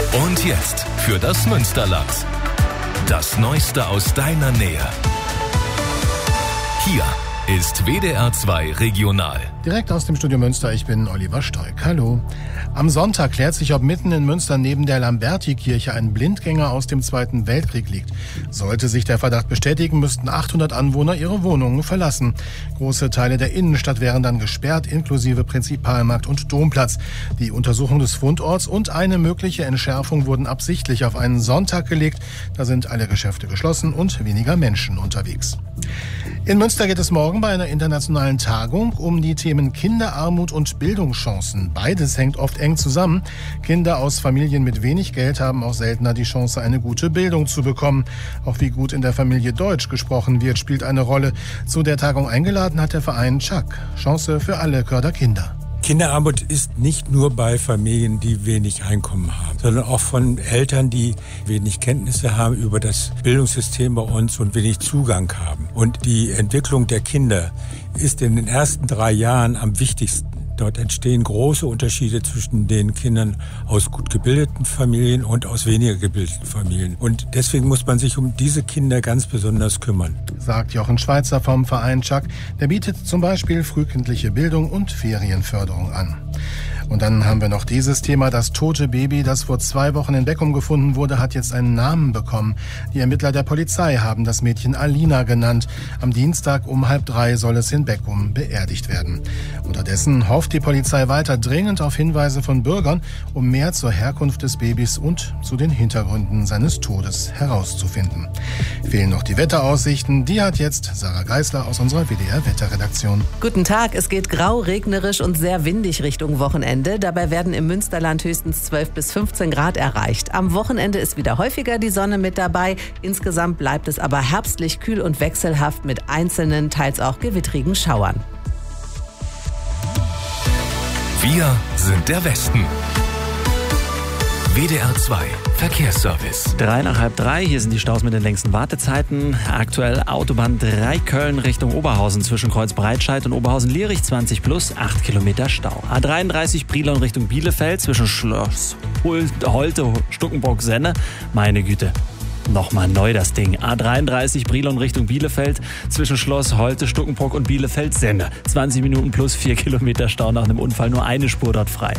Und jetzt für das Münsterland. Das Neueste aus deiner Nähe. Hier ist WDR 2 Regional. Direkt aus dem Studio Münster, ich bin Oliver Stoik. Hallo. Am Sonntag klärt sich, ob mitten in Münster neben der Lamberti-Kirche ein Blindgänger aus dem Zweiten Weltkrieg liegt. Sollte sich der Verdacht bestätigen, müssten 800 Anwohner ihre Wohnungen verlassen. Große Teile der Innenstadt wären dann gesperrt, inklusive Prinzipalmarkt und Domplatz. Die Untersuchung des Fundorts und eine mögliche Entschärfung wurden absichtlich auf einen Sonntag gelegt. Da sind alle Geschäfte geschlossen und weniger Menschen unterwegs. In Münster geht es morgen bei einer internationalen Tagung um die Themen Kinderarmut und Bildungschancen. Beides hängt oft eng zusammen. Kinder aus Familien mit wenig Geld haben auch seltener die Chance, eine gute Bildung zu bekommen. Auch wie gut in der Familie Deutsch gesprochen wird, spielt eine Rolle. Zu der Tagung eingeladen hat der Verein Chuck. Chance für alle Förderkinder. Kinderarmut ist nicht nur bei Familien, die wenig Einkommen haben, sondern auch von Eltern, die wenig Kenntnisse haben über das Bildungssystem bei uns und wenig Zugang haben. Und die Entwicklung der Kinder ist in den ersten 3 Jahren am wichtigsten. Dort entstehen große Unterschiede zwischen den Kindern aus gut gebildeten Familien und aus weniger gebildeten Familien. Und deswegen muss man sich um diese Kinder ganz besonders kümmern. Sagt Jochen Schweizer vom Verein Chuck. Der bietet zum Beispiel frühkindliche Bildung und Ferienförderung an. Und dann haben wir noch dieses Thema. Das tote Baby, das vor 2 Wochen in Beckum gefunden wurde, hat jetzt einen Namen bekommen. Die Ermittler der Polizei haben das Mädchen Alina genannt. Am Dienstag um 2:30 soll es in Beckum beerdigt werden. Unterdessen hofft die Polizei weiter dringend auf Hinweise von Bürgern, um mehr zur Herkunft des Babys und zu den Hintergründen seines Todes herauszufinden. Fehlen noch die Wetteraussichten. Die hat jetzt Sarah Geisler aus unserer WDR-Wetterredaktion. Guten Tag, es geht grau, regnerisch und sehr windig Richtung Wochenende. Dabei werden im Münsterland höchstens 12 bis 15 Grad erreicht. Am Wochenende ist wieder häufiger die Sonne mit dabei. Insgesamt bleibt es aber herbstlich kühl und wechselhaft mit einzelnen, teils auch gewittrigen Schauern. Wir sind der Westen. WDR 2 Verkehrsservice. 2:03, hier sind die Staus mit den längsten Wartezeiten. Aktuell Autobahn 3 Köln Richtung Oberhausen zwischen Kreuz Breitscheid und Oberhausen-Lierich 20 plus, 8 Kilometer Stau. A33 Brilon Richtung Bielefeld zwischen Schloss Holte, Stuckenbrock-Senne. Meine Güte. Nochmal neu das Ding. A33 Brilon Richtung Bielefeld zwischen Schloss Holte, Stuckenbrock und Bielefeld-Senne. 20 Minuten plus 4 Kilometer Stau nach einem Unfall, nur eine Spur dort frei.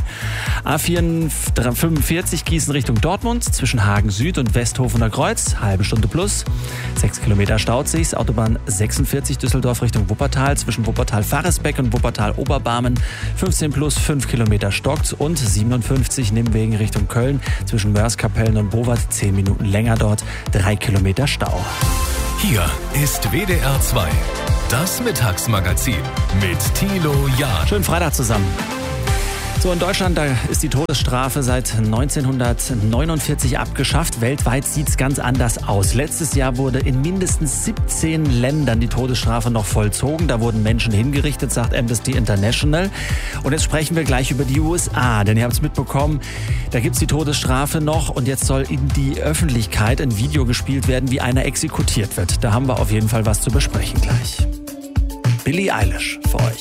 A45 Gießen Richtung Dortmund zwischen Hagen Süd und Westhofener Kreuz, halbe Stunde plus. 6 Kilometer staut sich's. Autobahn 46 Düsseldorf Richtung Wuppertal zwischen Wuppertal-Faresbeck und Wuppertal-Oberbarmen. 15 plus 5 Kilometer stockt und 57 Nimwegen Richtung Köln zwischen Mörs-Kapellen und Bowat 10 Minuten länger dort. 3 Kilometer Stau. Hier ist WDR 2, das Mittagsmagazin mit Thilo Jahn. Schönen Freitag zusammen. So, in Deutschland, da ist die Todesstrafe seit 1949 abgeschafft. Weltweit sieht's ganz anders aus. Letztes Jahr wurde in mindestens 17 Ländern die Todesstrafe noch vollzogen. Da wurden Menschen hingerichtet, sagt Amnesty International. Und jetzt sprechen wir gleich über die USA, denn ihr habt es mitbekommen, da gibt's die Todesstrafe noch und jetzt soll in die Öffentlichkeit ein Video gespielt werden, wie einer exekutiert wird. Da haben wir auf jeden Fall was zu besprechen gleich. Billie Eilish für euch.